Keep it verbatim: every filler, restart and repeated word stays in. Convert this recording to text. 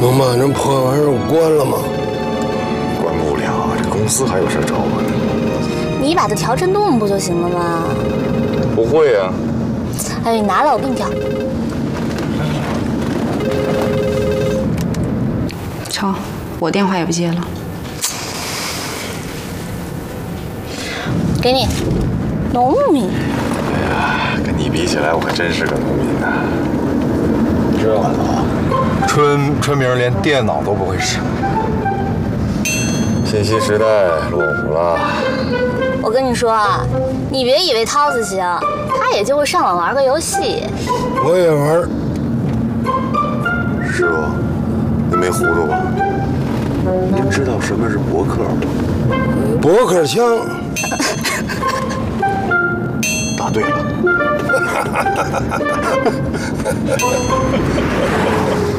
能把这破玩意儿关了吗？ 关不了，这公司还有事找我呢。 你把它调震动不就行了吗？ 不会呀、啊。 哎，你拿来，我给你调。 成，我电话也不接了。 给你，农民。 哎呀，跟你比起来，我可真是个农民呐。这完了， 春春明连电脑都不会使。 信息时代落伍了。 我跟你说啊，你别以为涛子行，他也就会上网玩个游戏。 我也玩。 师傅，您没糊涂吧？您知道什么是博客吗？ 博客枪。 答对了。